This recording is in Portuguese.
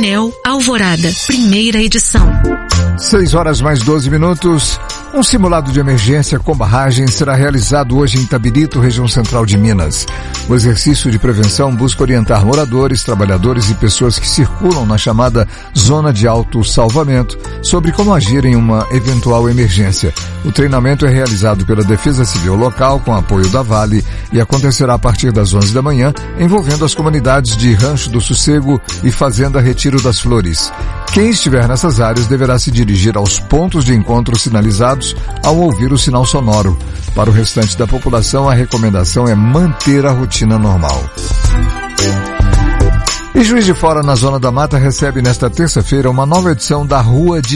Enel Alvorada, primeira edição. 6:12. Um simulado de emergência com barragem será realizado hoje em Itabirito, região central de Minas. O exercício de prevenção busca orientar moradores, trabalhadores e pessoas que circulam na chamada zona de autossalvamento sobre como agir em uma eventual emergência. O treinamento é realizado pela Defesa Civil local com apoio da Vale e acontecerá a partir das 11 da manhã, envolvendo as comunidades de Rancho do Sossego e Fazenda Retiro das Flores. Quem estiver nessas áreas deverá se dirigir aos pontos de encontro sinalizados ao ouvir o sinal sonoro. Para o restante da população, a recomendação é manter a rotina normal. E Juiz de Fora, na Zona da Mata, recebe nesta terça-feira uma nova edição da Rua de